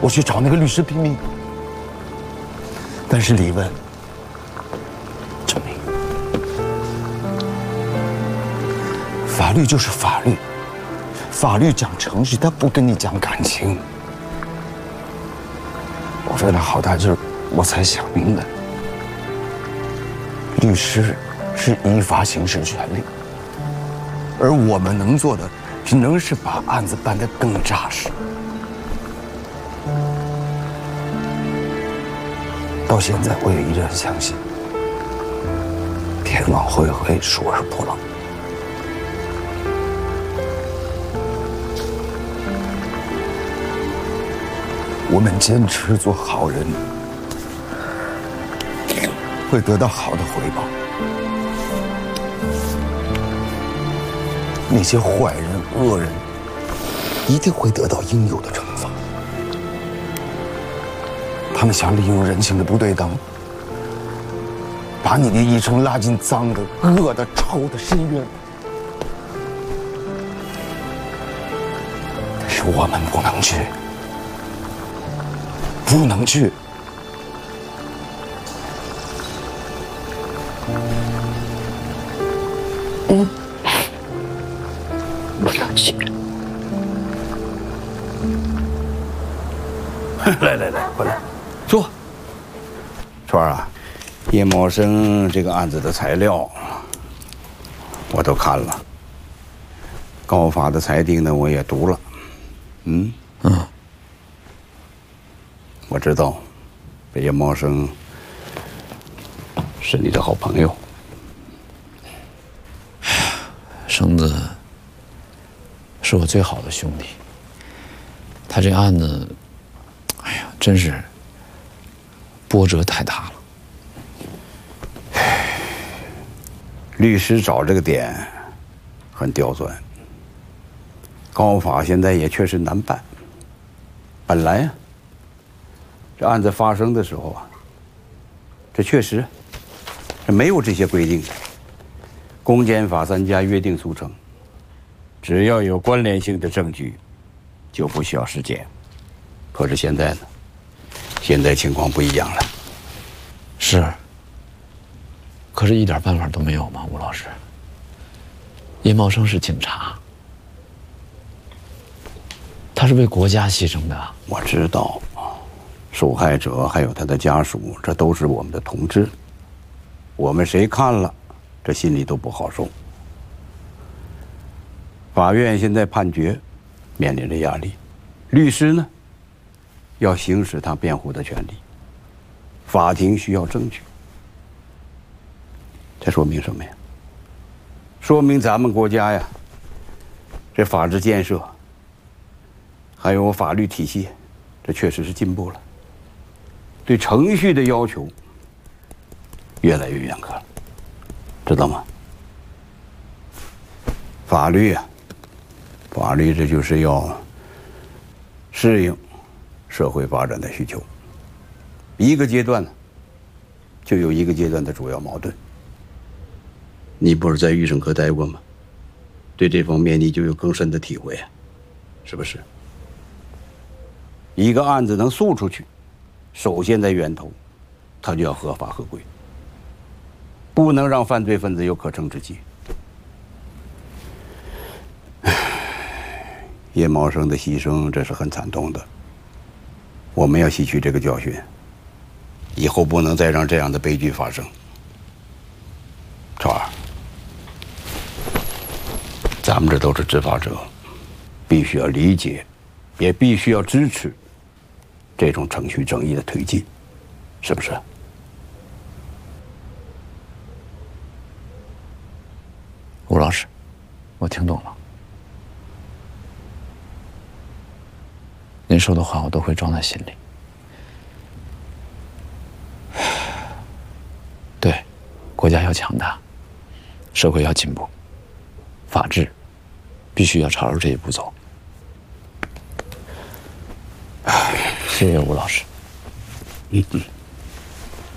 我去找那个律师拼命。但是李问证明，法律就是法律，法律讲程序，他不跟你讲感情。我为了好大劲儿，我才想明白，律师是依法行使权利，而我们能做的，只能是把案子办得更扎实。到现在，我也依然相信，天网恢恢，疏而不漏。我们坚持做好人，会得到好的回报。那些坏人、恶人，一定会得到应有的惩罚。他们想利用人性的不对等，把你的一生拉进脏的、恶的、臭的深渊。但是我们不能去，不能去。不能去。 来，回来，坐。川儿啊，叶茂生这个案子的材料我都看了，高法的裁定呢我也读了。我知道，这叶茂生是你的好朋友。 生子是我最好的兄弟，他这案子，哎呀，真是波折太大了。 律师找这个点很刁钻，高法现在也确实难办。本来啊，这案子发生的时候啊，这确实没有这些规定的。公检法3家约定俗成，只要有关联性的证据，就不需要尸检。可是现在呢？现在情况不一样了。 是。可是，一点办法都没有吗，吴老师？叶茂生是警察，他是为国家牺牲的。 我知道，受害者还有他的家属，这都是我们的同志。我们谁看了，这心里都不好受。法院现在判决，面临着压力。律师呢，要行使他辩护的权利。法庭需要证据。这说明什么呀？说明咱们国家呀，这法治建设，还有法律体系，这确实是进步了。对程序的要求越来越严苛了，知道吗？法律啊，法律这就是要适应社会发展的需求。一个阶段呢，就有一个阶段的主要矛盾。你不是在预审科待过吗？对这方面你就有更深的体会啊，是不是？一个案子能诉出去，首先在源头，它就要合法合规，不能让犯罪分子有可乘之机。叶茂生的牺牲，这是很惨痛的。我们要吸取这个教训，以后不能再让这样的悲剧发生。川儿，咱们这都是执法者，必须要理解，也必须要支持这种程序正义的推进，是不是？ 吴老师，我听懂了。您说的话我都会装在心里。对，国家要强大，社会要进步，法治必须要朝着这一步走。谢谢吴老师。